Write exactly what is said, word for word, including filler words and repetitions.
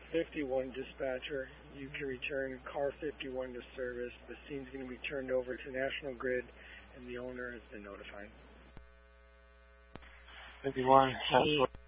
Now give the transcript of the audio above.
fifty-one, dispatcher. You can return car fifty-one to service. The scene's going to be turned over to National Grid, and the owner has been notified. fifty-one,